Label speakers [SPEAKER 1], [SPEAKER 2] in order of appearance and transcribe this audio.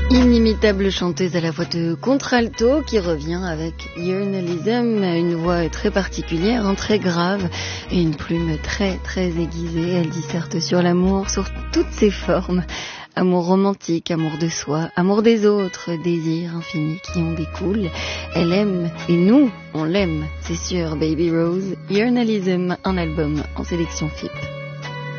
[SPEAKER 1] Inimitable chanteuse à la voix de contralto qui revient avec Journalism, une voix très particulière, très grave et une plume très très aiguisée. Elle disserte sur l'amour, sur toutes ses formes. Amour romantique, amour de soi, amour des autres, désir infini qui en découle. Elle aime et nous, on l'aime, c'est sûr. Baby Rose, Journalism, un album en sélection FIP.